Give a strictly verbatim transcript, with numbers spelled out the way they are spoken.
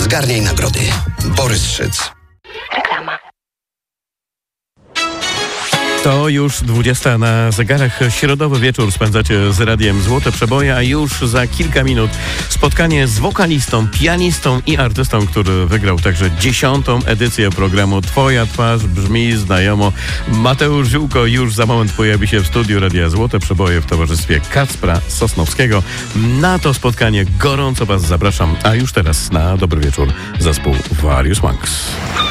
Zgarniaj nagrody. Borys Szyc. Reklama. To już dwudziesta na zegarach. Środowy wieczór spędzacie z Radiem Złote Przeboje, a już za kilka minut spotkanie z wokalistą, pianistą i artystą, który wygrał także dziesiątą edycję programu Twoja twarz brzmi znajomo. Mateusz Ziółko już za moment pojawi się w studiu Radia Złote Przeboje w towarzystwie Kacpra Sosnowskiego. Na to spotkanie gorąco Was zapraszam, a już teraz na dobry wieczór zespół Various Monks.